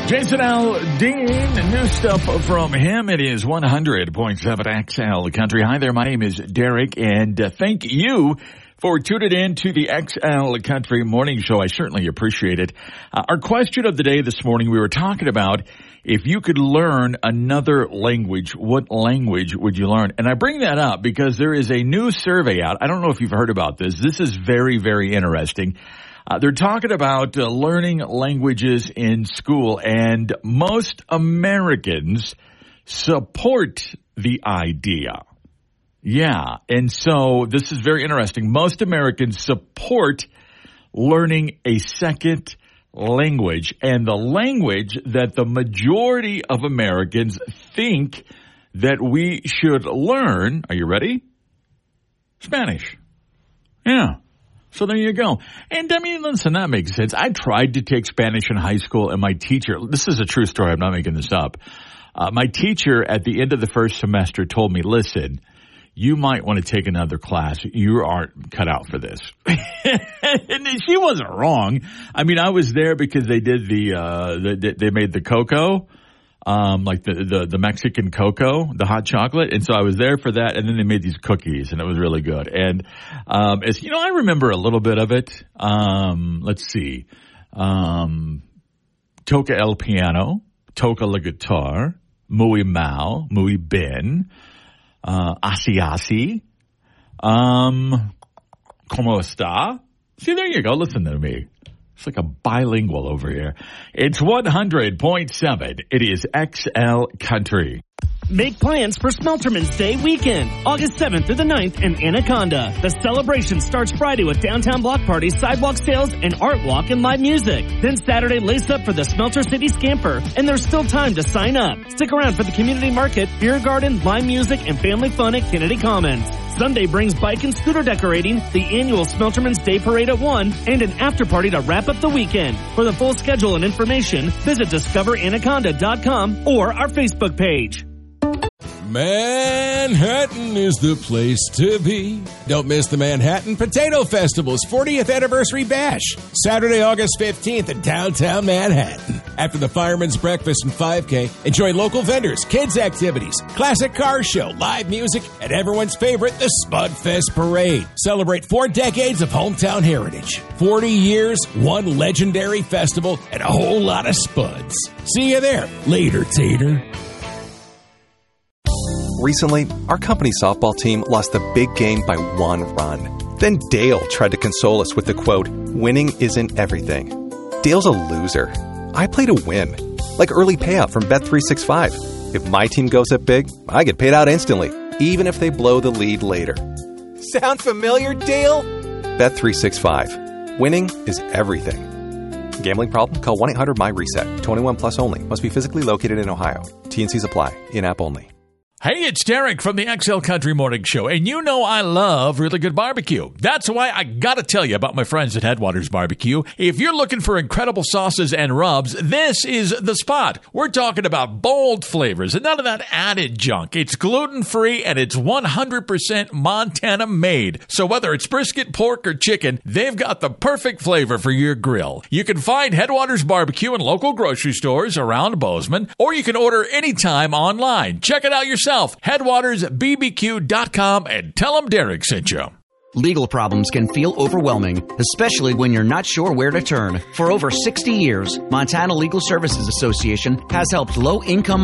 Jason Aldean, new stuff from him. It is 100.7 XL Country. Hi there, my name is Derek, and thank you for tuning in to the XL Country Morning Show. I certainly appreciate it. Our question of the day this morning, we were talking about if you could learn another language, what language would you learn? And I bring that up because there is a new survey out. I don't know if you've heard about this. This is very, very interesting. They're talking about learning languages in school, and most Americans support the idea. Yeah, and so this is very interesting. Most Americans support learning a second language, and the language that the majority of Americans think that we should learn, are you ready? Spanish. Yeah. So there you go. And I mean, listen, that makes sense. I tried to take Spanish in high school, and my teacher, this is a true story, I'm not making this up. My teacher at the end of the first semester told me, listen, you might want to take another class. You aren't cut out for this. And she wasn't wrong. I mean, I was there because they did they made the cocoa. Like the Mexican cocoa, the hot chocolate. And so I was there for that. And then they made these cookies, and it was really good. And, as you know, I remember a little bit of it. Let's see. Toca el piano, toca la guitar, muy mal, muy bien, así así, como está? See, there you go. Listen to me. It's like a bilingual over here. It's 100.7. It is XL Country. Make plans for Smelterman's Day weekend, August 7th through the 9th in Anaconda. The celebration starts Friday with downtown block parties, sidewalk sales, and art walk and live music. Then Saturday, lace up for the Smelter City Scamper, and there's still time to sign up. Stick around for the community market, beer garden, live music, and family fun at Kennedy Commons. Sunday brings bike and scooter decorating, the annual Smelterman's Day Parade at 1, and an after party to wrap up the weekend. For the full schedule and information, visit discoveranaconda.com or our Facebook page. Manhattan is the place to be. Don't miss the Manhattan Potato Festival's 40th Anniversary Bash, Saturday, August 15th in downtown Manhattan. After the Fireman's Breakfast and 5K, enjoy local vendors, kids' activities, classic car show, live music, and everyone's favorite, the Spudfest Parade. Celebrate 4 decades of hometown heritage. 40 years, one legendary festival, and a whole lot of spuds. See you there later, Tater. Recently, our company softball team lost the big game by 1 run. Then Dale tried to console us with the quote, "Winning isn't everything." Dale's a loser. I play to win. Like early payout from Bet365. If my team goes up big, I get paid out instantly, even if they blow the lead later. Sound familiar, Dale? Bet365. Winning is everything. Gambling problem? Call 1-800-MY-RESET. 21 plus only. Must be physically located in Ohio. T&Cs apply. In-app only. Hey, it's Derek from the XL Country Morning Show, and you know I love really good barbecue. That's why I gotta tell you about my friends at Headwaters Barbecue. If you're looking for incredible sauces and rubs, this is the spot. We're talking about bold flavors and none of that added junk. It's gluten-free and it's 100% Montana made. So whether it's brisket, pork, or chicken, they've got the perfect flavor for your grill. You can find Headwaters Barbecue in local grocery stores around Bozeman, or you can order anytime online. Check it out yourself. HeadwatersBBQ.com and tell them Derek sent you. Legal problems can feel overwhelming, especially when you're not sure where to turn. For over 60 years, Montana Legal Services Association has helped low-income